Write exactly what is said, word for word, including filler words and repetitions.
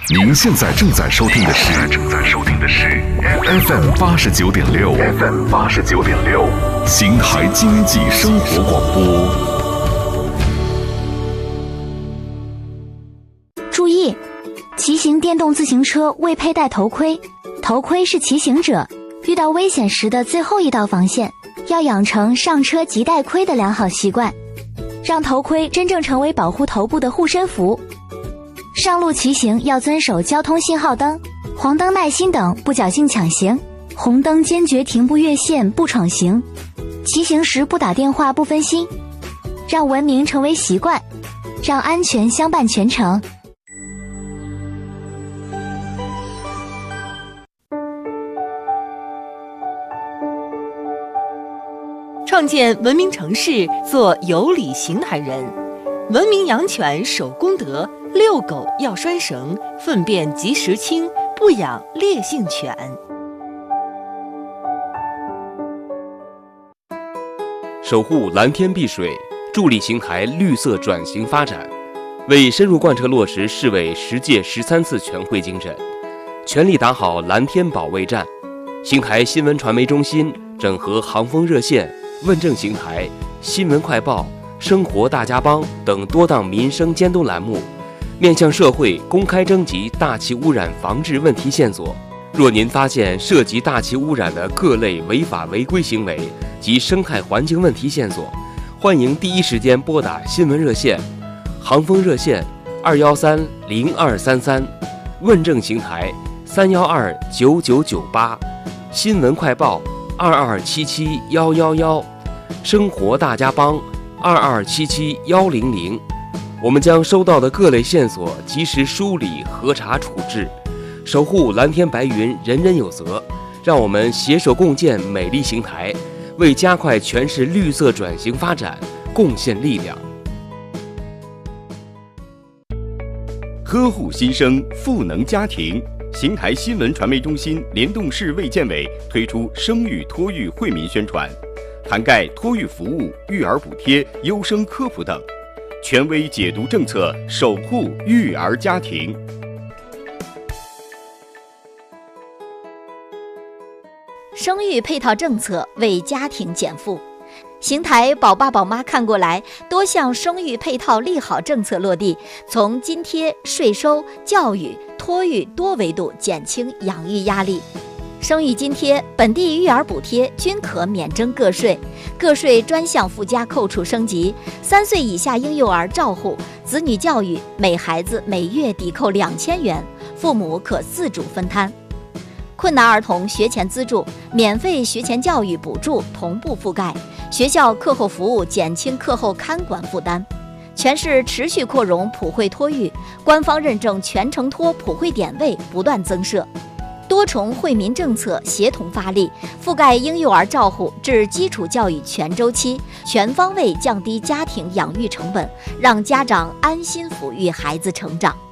您现在正在收听的是正在收听的是 F M 八十九点六 F M 八十九点六邢台经济生活广播。 注意，骑行电动自行车未佩戴头盔，头盔是骑行者遇到危险时的最后一道防线，要养成上车即戴盔的良好习惯，让头盔真正成为保护头部的护身符。上路骑行要遵守交通信号灯、黄灯耐心等，不侥幸抢行，红灯坚决停不越线不闯行，骑行时不打电话不分心，让文明成为习惯，让安全相伴全程。 创建文明城市，做有礼邢台人。文明养犬守公德，遛狗要拴绳，粪便及时清，不养烈性犬。 守护蓝天碧水，助力邢台绿色转型发展，为深入贯彻落实市委十届十三次全会精神，全力打好蓝天保卫战。邢台新闻传媒中心整合航风热线、问政邢台、新闻快报、生活大家帮等多档民生监督栏目，面向社会公开征集大气污染防治问题线索。若您发现涉及大气污染的各类违法违规行为及生态环境问题线索，欢迎第一时间拨打新闻热线、航风热线二幺三零二三三，问政邢台三幺二九九九八，新闻快报二二七七幺幺幺，生活大家帮二二七七幺零零。我们将收到的各类线索及时梳理核查处置，守护蓝天白云，人人有责。让我们携手共建美丽邢台，为加快全市绿色转型发展贡献力量。 呵护新生，赋能家庭。邢台新闻传媒中心联动市卫健委推出生育托育惠民宣传，涵盖托育服务、育儿补贴、优生科普等，权威解读政策，守护育儿家庭。 生育配套政策为家庭减负。邢台宝爸宝妈看过来，多项生育配套利好政策落地，从津贴、税收、教育、托育多维度减轻养育压力。生育津贴、本地育儿补贴均可免征个税，个税专项附加扣除升级。三岁以下婴幼儿照护、子女教育，每孩子每月抵扣两千元，父母可自主分摊。困难儿童学前资助、免费学前教育补助同步覆盖，学校课后服务减轻课后看管负担。全市持续扩容普惠托育，官方认证全程托普惠点位不断增设。多重惠民政策协同发力，覆盖婴幼儿照护至基础教育全周期，全方位降低家庭养育成本，让家长安心抚育孩子成长。